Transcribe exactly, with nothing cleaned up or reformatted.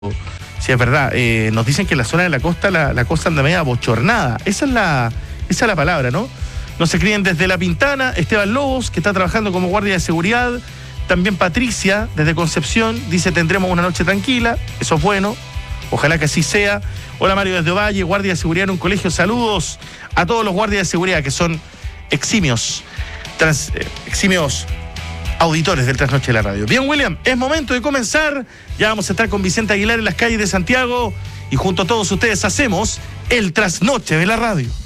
Sí, es verdad. Eh, nos dicen que en la zona de la costa la, la cosa anda media bochornada. Esa es la, esa es la palabra, ¿no? Nos escriben desde La Pintana, Esteban Lobos, que está trabajando como guardia de seguridad. También Patricia, desde Concepción, dice: tendremos una noche tranquila. Eso es bueno. Ojalá que así sea. Hola, Mario desde Ovalle, guardia de seguridad en un colegio. Saludos a todos los guardias de seguridad que son eximios, trans, eh, eximios auditores del Trasnoche de la Radio. Bien, William, es momento de comenzar. Ya vamos a estar con Vicente Aguilar en las calles de Santiago y junto a todos ustedes hacemos el Trasnoche de la Radio.